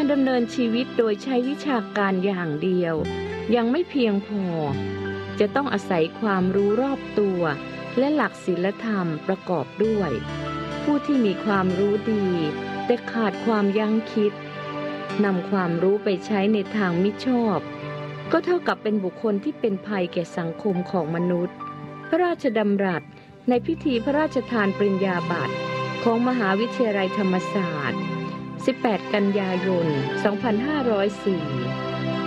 ดำเนินชีวิตโดยใช้วิชาการอย่างเดียวยังไม่เพียงพอจะต้องอาศัยความรู้รอบตัวและหลักศีลธรรมประกอบด้วยผู้ที่มีความรู้ดีแต่ขาดความยั้งคิดนำความรู้ไปใช้ในทางมิชอบก็เท่ากับเป็นบุคคลที่เป็นภัยแก่สังคมของมนุษย์พระราชดำรัสในพิธีพระราชทานปริญญาบัตรของมหาวิทยาลัยธรรมศาสตร์18 กันยายน 2504